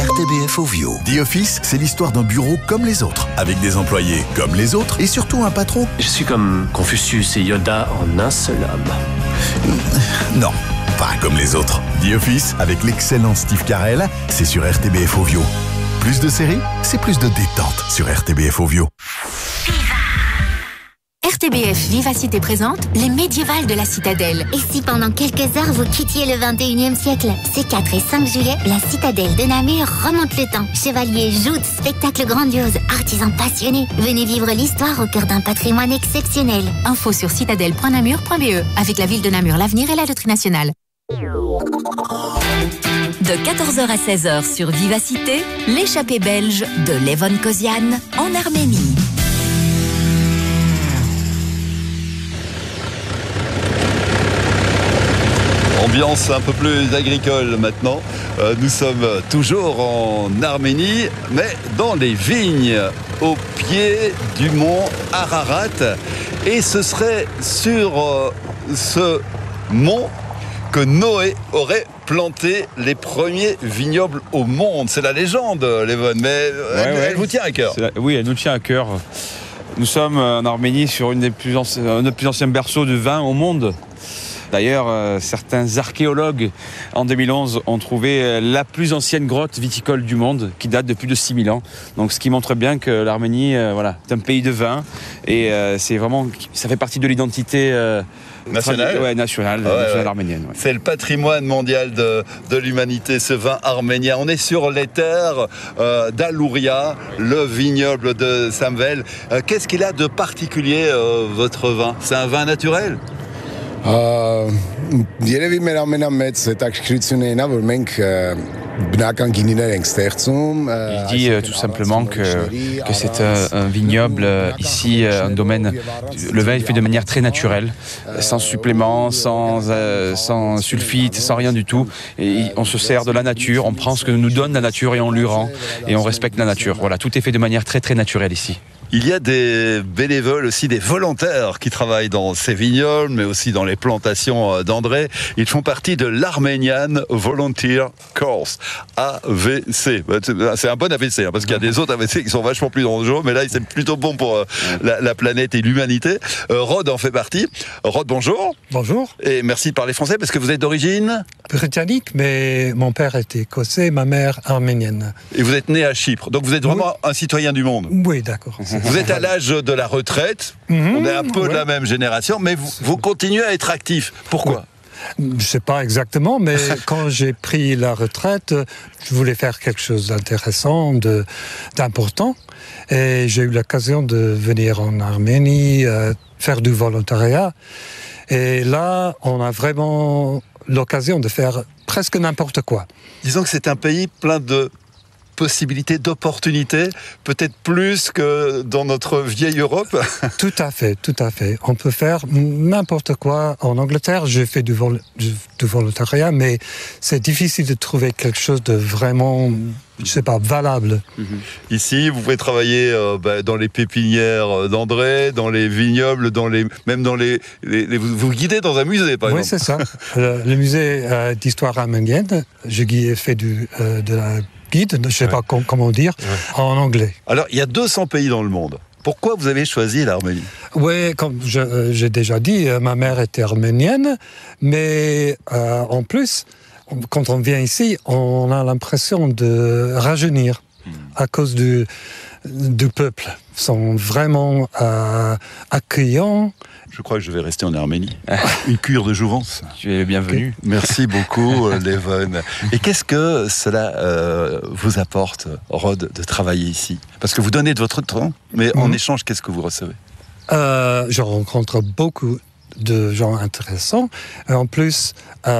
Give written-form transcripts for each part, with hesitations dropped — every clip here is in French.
RTBF Ovio. The Office, c'est l'histoire d'un bureau comme les autres, avec des employés comme les autres et surtout un patron. Je suis comme Confucius et Yoda en un seul homme. Non, pas comme les autres. The Office, avec l'excellent Steve Carell, c'est sur RTBF Ovio. Plus de séries, c'est plus de détente sur RTBF Ovio. RTBF Vivacité présente les médiévales de la Citadelle. Et si pendant quelques heures vous quittiez le 21e siècle? Ces 4 et 5 juillet, la Citadelle de Namur remonte le temps. Chevaliers, joutes, spectacles grandioses, artisans passionnés. Venez vivre l'histoire au cœur d'un patrimoine exceptionnel. Info sur citadelle.namur.be. Avec la ville de Namur, l'avenir et la loterie nationale. De 14h à 16h sur Vivacité, l'échappée belge de Levon Kozian en Arménie. Ambiance un peu plus agricole maintenant. Nous sommes toujours en Arménie, mais dans les vignes, au pied du mont Ararat. Et ce serait sur ce mont que Noé aurait planté les premiers vignobles au monde. C'est la légende, Levon, mais elle vous tient à cœur. Oui, elle nous tient à cœur. Nous sommes en Arménie sur un des plus anciens berceaux de vin au monde. D'ailleurs, certains archéologues, en 2011, ont trouvé la plus ancienne grotte viticole du monde, qui date de plus de 6000 ans. Donc, ce qui montre bien que l'Arménie, est un pays de vin. Et ça fait partie de l'identité nationale arménienne. Ouais. C'est le patrimoine mondial de l'humanité, ce vin arménien. On est sur les terres d'Alouria, le vignoble de Samvel. Qu'est-ce qu'il a de particulier, votre vin? C'est un vin naturel? Երևի մեր ամենամեծ հետաքրքրությունը այնա, որ մենք բնական գինիներ ենք ստեղծում. Il dit tout simplement que c'est un vignoble ici, un domaine. Le vin est fait de manière très naturelle, sans suppléments, sans sulfite, sans rien du tout. Et on se sert de la nature, on prend ce que nous donne la nature et on lui rend. Et on respecte la nature. Voilà, tout est fait de manière très très naturelle ici. Il y a des bénévoles aussi, des volontaires qui travaillent dans ces vignobles, mais aussi dans les plantations d'André. Ils font partie de l'Armenian Volunteer Corps, AVC. C'est un bon AVC, parce qu'il y a des autres AVC qui sont vachement plus dangereux, mais là, c'est plutôt bon pour la planète et l'humanité. Rod en fait partie. Rod, bonjour. Bonjour. Et merci de parler français, parce que vous êtes d'origine britannique, mais mon père était écossais, ma mère arménienne. Et vous êtes né à Chypre, donc vous êtes vraiment un citoyen du monde. Oui, d'accord. Vous êtes à l'âge de la retraite, on est un peu de la même génération, mais vous continuez à être actif. Pourquoi ? Je ne sais pas exactement, mais quand j'ai pris la retraite, je voulais faire quelque chose d'intéressant, d'important. Et j'ai eu l'occasion de venir en Arménie, faire du volontariat. Et là, on a vraiment l'occasion de faire presque n'importe quoi. Disons que c'est un pays plein de possibilités, d'opportunités, peut-être plus que dans notre vieille Europe. Tout à fait. On peut faire n'importe quoi. En Angleterre, j'ai fait du volontariat, mais c'est difficile de trouver quelque chose de vraiment, je sais pas, valable. Ici, vous pouvez travailler dans les pépinières d'André, dans les vignobles, même dans les vous guidez dans un musée, par exemple. Oui, c'est ça. Le musée d'histoire arménienne, j'ai fait de la guide, je ne sais pas comment dire, en anglais. Alors, il y a 200 pays dans le monde. Pourquoi vous avez choisi l'Arménie ? Oui, comme j'ai déjà dit, ma mère était arménienne, mais en plus, quand on vient ici, on a l'impression de rajeunir à cause du peuple. Ils sont vraiment accueillants. Je crois que je vais rester en Arménie. Une cure de jouvence. Tu es le bienvenu. Okay. Merci beaucoup, Levon. Et qu'est-ce que cela vous apporte, Rod, de travailler ici ? Parce que vous donnez de votre temps, mais en échange, qu'est-ce que vous recevez ? Je rencontre beaucoup de gens intéressants. Et en plus,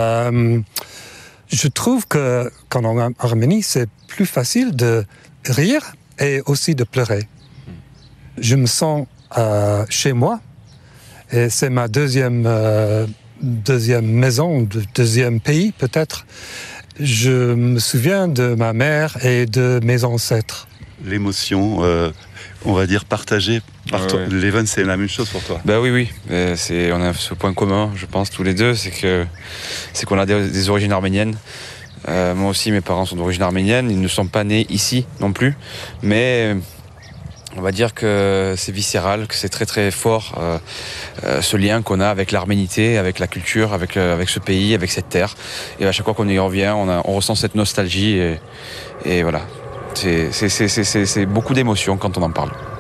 je trouve qu'en Arménie, c'est plus facile de rire et aussi de pleurer. Je me sens chez moi. Et c'est ma deuxième maison, deuxième pays peut-être. Je me souviens de ma mère et de mes ancêtres. L'émotion, on va dire, partagée par toi. Levon, c'est la même chose pour toi. Ben oui. On a ce point commun, je pense, tous les deux, c'est qu'on a des origines arméniennes. Moi aussi, mes parents sont d'origine arménienne. Ils ne sont pas nés ici non plus. Mais on va dire que c'est viscéral, que c'est très très fort ce lien qu'on a avec l'arménité, avec la culture, avec ce pays, avec cette terre. Et à chaque fois qu'on y revient, on ressent cette nostalgie et voilà. C'est beaucoup d'émotions quand on en parle.